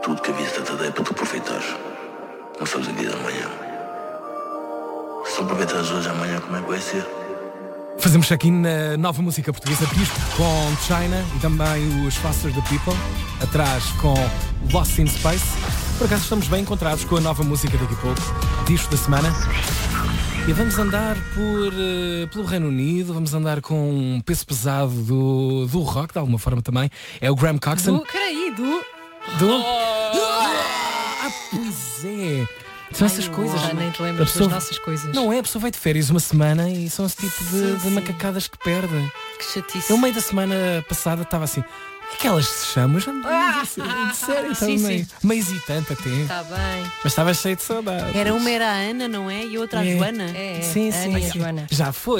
Tudo que a vida te dá é para tu aproveitares. Não sabes o dia de amanhã. Se não aproveitares hoje, amanhã como é que vai ser? Fazemos check-in na nova música portuguesa Disco com China e também os Faster the People. Atrás com Lost in Space. Por acaso estamos bem encontrados com a nova música daqui a pouco. Disco da semana. E vamos andar pelo Reino Unido. Vamos andar com um peso pesado do rock, de alguma forma também. É o Graham Coxon. Pois é. São essas coisas. Já nem te lembras das nossas coisas. Não é, a pessoa vai de férias uma semana e são esse tipo de macacadas que perde. Que chatice. Eu, meio da semana passada, estava assim, aquelas se chamam, já não de sério, estava meio hesitante até. Está bem. Mas estava cheio de saudade. Uma era a Ana, não é? E outra a Joana. Sim, Ana e a Joana. Já foi.